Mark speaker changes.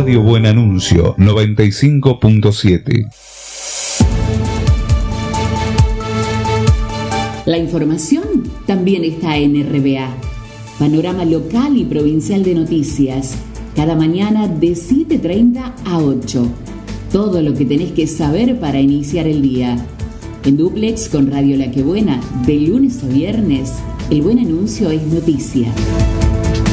Speaker 1: Radio Buen Anuncio 95.7.
Speaker 2: La información también está en RBA. Panorama local y provincial de noticias. Cada mañana de 7:30 a 8. Todo lo que tenés que saber para iniciar el día. En dúplex con Radio La Que Buena, de lunes a viernes, el buen anuncio es noticia.